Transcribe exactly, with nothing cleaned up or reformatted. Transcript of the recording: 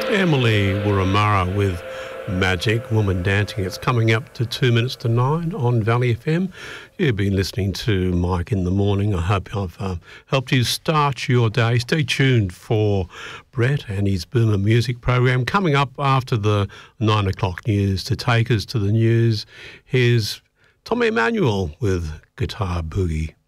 Emily Wuramara with Magic Woman Dancing. It's coming up to two minutes to nine on Valley F M. You've been listening to Mike in the Morning. I hope I've uh, helped you start your day. Stay tuned for Brett and his Boomer Music program. Coming up after the nine o'clock news to take us to the news, here's Tommy Emmanuel with Guitar Boogie.